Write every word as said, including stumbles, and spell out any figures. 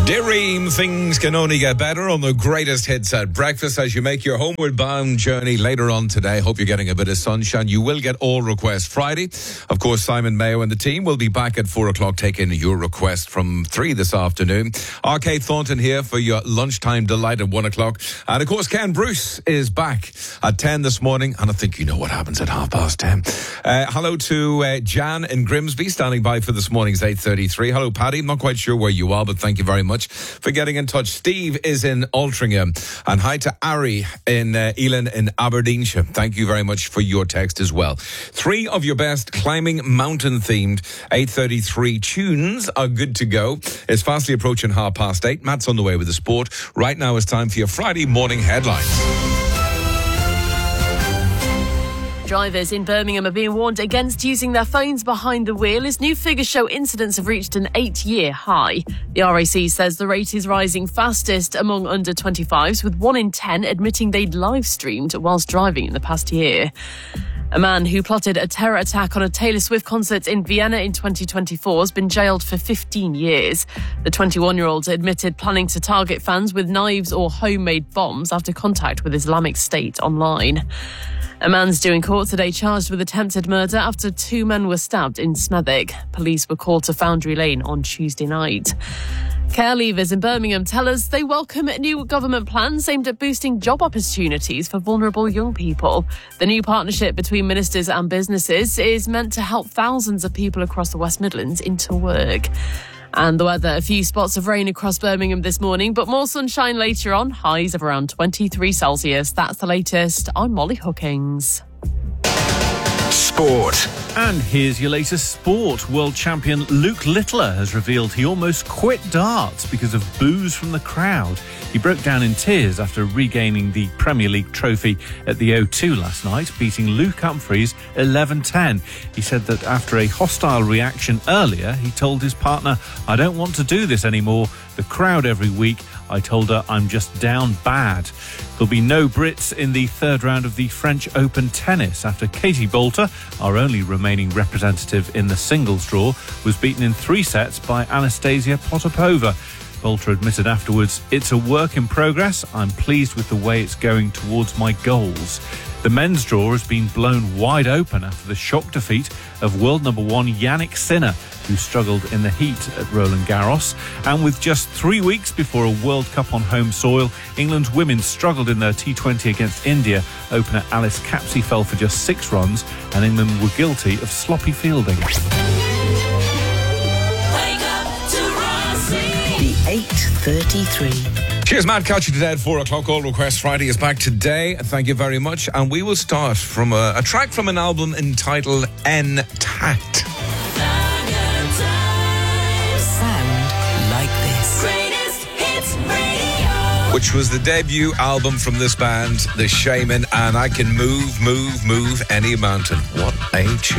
Dream, things can only get better on the greatest hits at breakfast as you make your homeward bound journey later on today. Hope you're getting a bit of sunshine. You will get all requests Friday. Of course, Simon Mayo and the team will be back at four o'clock taking your request from three this afternoon. Arcade Thornton here for your lunchtime delight at one o'clock. And of course, Ken Bruce is back at ten this morning. And I think you know what happens at half past ten. Uh, hello to uh, Jan in Grimsby standing by for this morning's eight thirty-three. Hello, Paddy. I'm not quite sure where you are, but thank you very much for getting in touch. Steve is in Altrincham, and hi to Ari in uh, Elan in Aberdeenshire. Thank you very much for your text as well. Three of your best climbing mountain themed eight thirty-three tunes are good to go. It's fastly approaching half past eight. Matt's on the way with the sport. Right now it's time for your Friday morning headlines. Drivers in Birmingham are being warned against using their phones behind the wheel as new figures show incidents have reached an eight-year high. The R A C says the rate is rising fastest among under twenty-fives, with one in ten admitting they'd live-streamed whilst driving in the past year. A man who plotted a terror attack on a Taylor Swift concert in Vienna in twenty twenty-four has been jailed for fifteen years. The twenty-one-year-old admitted planning to target fans with knives or homemade bombs after contact with Islamic State online. A man's due in court today charged with attempted murder after two men were stabbed in Smethwick. Police were called to Foundry Lane on Tuesday night. Care leavers in Birmingham tell us they welcome new government plans aimed at boosting job opportunities for vulnerable young people. The new partnership between ministers and businesses is meant to help thousands of people across the West Midlands into work. And the weather, a few spots of rain across Birmingham this morning, but more sunshine later on, highs of around twenty-three Celsius. That's the latest. I'm Molly Hookings. Sport. And here's your latest sport. World champion Luke Littler has revealed he almost quit darts because of boos from the crowd. He broke down in tears after regaining the Premier League trophy at the O two last night, beating Luke Humphries eleven ten. He said that after a hostile reaction earlier, he told his partner, "I don't want to do this anymore. The crowd every week. I told her I'm just down bad." There'll be no Brits in the third round of the French Open tennis after Katie Boulter, our only remaining representative in the singles draw, was beaten in three sets by Anastasia Potapova. Boulter admitted afterwards, "It's a work in progress. I'm pleased with the way it's going towards my goals." The men's draw has been blown wide open after the shock defeat of world number one Yannick Sinner, who struggled in the heat at Roland Garros. And with just three weeks before a World Cup on home soil, England's women struggled in their T twenty against India. Opener Alice Capsey fell for just six runs, and England were guilty of sloppy fielding. eight thirty-three. Cheers, Matt. Catch you today at four o'clock. All Request Friday is back today. Thank you very much. And we will start from a, a track from an album entitled Intact. Sound like this. Greatest hits radio. Which was the debut album from this band, The Shaman, and I Can Move, Move, Move Any Mountain. What a tune.